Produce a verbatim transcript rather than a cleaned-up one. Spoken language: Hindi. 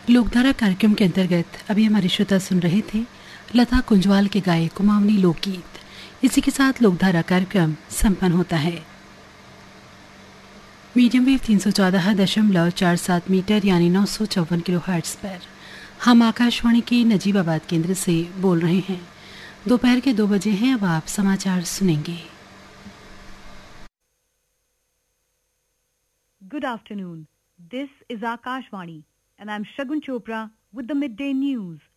लोकधारा कार्यक्रम के अंतर्गत अभी हमारे श्रोता सुन रहे थे लता कुंजवाल के गाए कुमाऊनी लोकगीत। इसी के साथ लोकधारा कार्यक्रम संपन्न होता है। मीडियम वेव तीन सौ चौदह दशमलव चार सात मीटर यानी नौ सौ चौवन किलो हर्ट्ज पर हम आकाशवाणी के नजीबाबाद केंद्र से बोल रहे हैं। दोपहर के दो बजे हैं। अब आप समाचार सुनेंगे। Good afternoon. This is Akashvani and I'm Shagun Chopra with the midday news.